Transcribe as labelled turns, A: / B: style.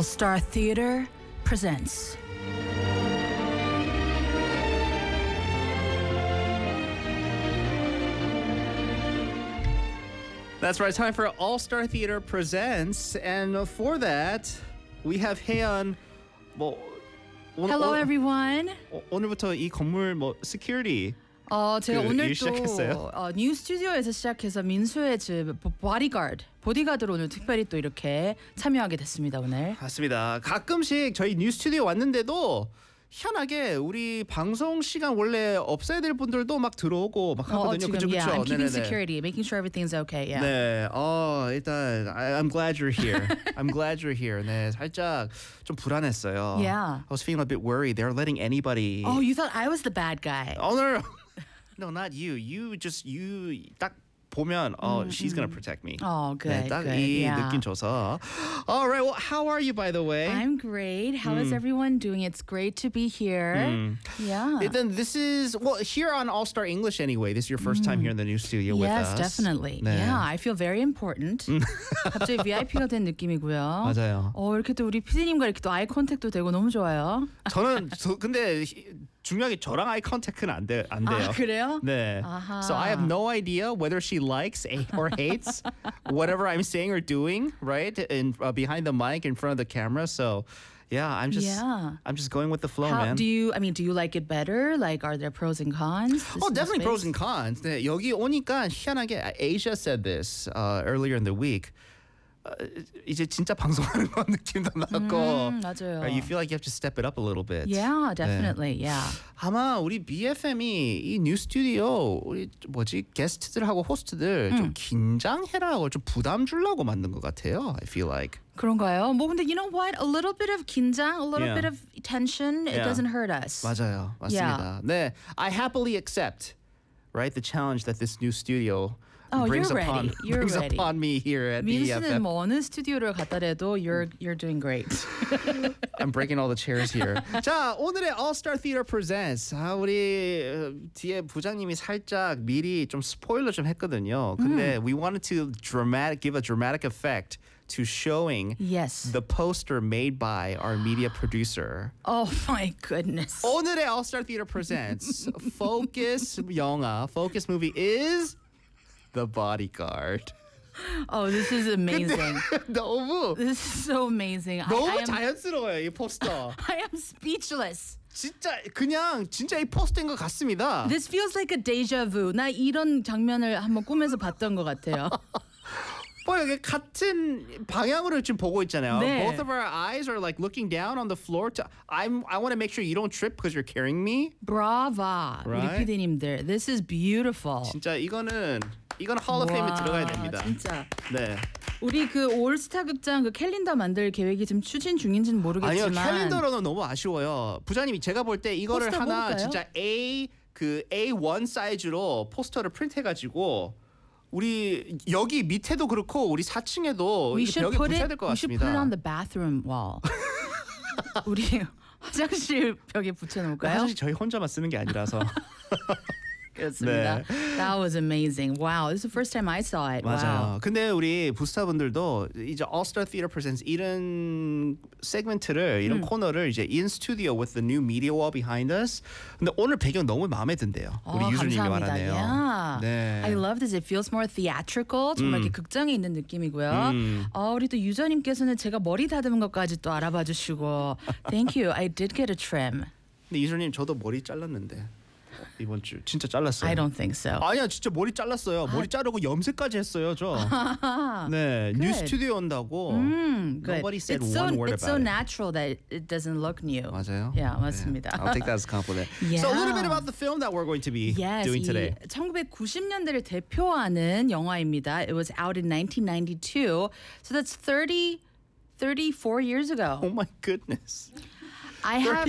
A: All Star Theater presents.
B: That's right. Time for All Star Theater presents, and for that, we have 혜연.
A: Hello everyone.
B: 오늘부터 이 건물 security.
A: 제가
B: 일 시작했어요?
A: 오늘도 뉴 스튜디오에서 시작해서 민수의 집 보디가드로 오늘 특별히 또 이렇게 참여하게 됐습니다 오늘.
B: 맞습니다. 가끔씩 저희 뉴 스튜디오 왔는데도 희한하게 우리 방송 시간 원래 없어야 될 분들도 막 들어오고 막 하거든요.
A: 지금,
B: 그죠?
A: yeah, I'm keeping security, making sure everything's okay. Yeah.
B: 네. 일단 I'm glad you're here. I'm glad you're here. 네, 살짝 좀 불안했어요.
A: Yeah.
B: I was feeling a bit worried. They're letting anybody.
A: Oh, you thought I was the bad guy.
B: Oh no. No, not you. You 딱 보면 she's gonna protect me.
A: Oh, good.
B: 네, 딱
A: good.
B: 이
A: Yeah.
B: 느낌 줘서. All right. Well, how are you, by the way?
A: I'm great. How is everyone doing? It's great to be here. Yeah.
B: Then this is here on All Star English anyway. This is your first time here in the new studio with us.
A: Yes, definitely.
B: 네.
A: Yeah, I feel very important. 갑자기 VIP가 된 느낌이고요.
B: 맞아요.
A: 이렇게 또 우리 PD님과 이렇게 또 아이 컨택도 되고 너무 좋아요.
B: 근데 중요하게 저랑 아이 컨택은 안 돼요.
A: 아, 그래요?
B: 네.
A: 아하.
B: So I have no idea whether she likes or hates whatever I'm saying or doing, right? In behind the mic, in front of the camera. So yeah, I'm just going with the flow, man.
A: Do you like it better? Like, are there pros and cons?
B: Definitely pros and cons. 네, 여기 오니까 희한하게 Asia said this earlier in the week. 이제 진짜 방송하는 거 느낌도 나고.
A: 맞아요.
B: You feel like you have to step it up a little bit.
A: Yeah, definitely.
B: 네.
A: Yeah.
B: 아마 우리 BFM이 이 뉴 스튜디오 우리 게스트들하고 호스트들 좀 긴장해라고 좀 부담 주려고 만든 것 같아요. I feel like.
A: 그런가요? 근데 you know what? A little bit of 긴장, a little
B: Yeah.
A: bit of tension, it
B: Yeah.
A: doesn't hurt us.
B: 맞아요, 맞습니다. 네, I happily accept, right, the challenge that this new studio. brings
A: you're
B: upon
A: ready. You're
B: brings
A: ready.
B: upon me here at
A: 민수는
B: BFM.
A: 어느 스튜디오를 갖다 대도 you're doing great.
B: I'm breaking all the chairs here. 자, 오늘의 All Star Theater Presents. 우리 뒤에 부장님이 살짝 미리 좀 스포일러 좀 했거든요. 근데 we wanted to give a dramatic effect to showing
A: Yes.
B: the poster made by our media producer.
A: Oh my goodness.
B: 오늘의 All Star Theater Presents focus movie is The Bodyguard.
A: Oh, this is amazing.
B: 너무
A: This is so amazing. I am,
B: 자연스러워요, 이 포스터.
A: I am speechless.
B: 진짜 이 포스터인 것 같습니다.
A: This feels like a deja vu. 나 이런 장면을 한번 꿈에서 봤던 것 같아요.
B: 여기 같은 방향으로 지금 보고 있잖아요.
A: 네.
B: Both of our eyes are like looking down on the floor. I want to make sure you don't trip because you're carrying me.
A: Brava.
B: Right?
A: 우리 PD님들. This is beautiful.
B: 진짜 이거는 Hall of Fame에 들어가야 됩니다.
A: 진짜.
B: 네.
A: 우리 그 올스타 극장 그 캘린더 만들 계획이 지금 추진 중인지는 모르겠지만
B: 아니요, 캘린더로는 너무 아쉬워요. 부장님이 제가 볼 때 이거를
A: 포스터
B: 하나
A: 뽑을까요?
B: 진짜 A1 사이즈로 포스터를 프린트해가지고 우리 여기 밑에도 그렇고 우리 4층에도 벽에 붙여야 될 것
A: We should
B: 같습니다.
A: put it on the bathroom wall. 우리 화장실 벽에 붙여놓을까요?
B: 사실 저희 혼자만 쓰는 게 아니라서.
A: 그렇습니다.
B: 네.
A: That was amazing. Wow, this is the first time I saw it.
B: 맞아요.
A: Wow.
B: 근데 우리 부스타분들도 이제 All Star Theater Presents 이런 세그먼트를 이런 코너를 이제 in studio with the new media wall behind us. 근데 오늘 배경 너무 마음에 든대요. 우리 유주님이
A: 감사합니다.
B: 말하네요.
A: Yeah.
B: 네.
A: I love this. It feels more theatrical. 정말 이렇게 극장에 있는 느낌이고요. 우리 또 유저님께서는 제가 머리 다듬은 것까지 또 알아봐 주시고 Thank you. I did get a trim.
B: 근데 유주님 저도 머리 잘랐는데 이번 주 진짜 잘랐어요.
A: I don't think so.
B: 아니야, 진짜 머리 잘랐어요. 머리 자르고 염색까지 했어요, 저. 네, 뉴 스튜디오 온다고.
A: Good.
B: Nobody said
A: it's
B: one word
A: it's
B: about
A: so
B: it.
A: natural that it doesn't look new.
B: 맞아요.
A: Yeah, 맞습니다.
B: I'll take that as a compliment. So a little bit about the film that we're going to be
A: Yes,
B: doing today.
A: 1990년대를 대표하는 영화입니다. It was out in 1992. So that's 34 years ago.
B: Oh my goodness.
A: I have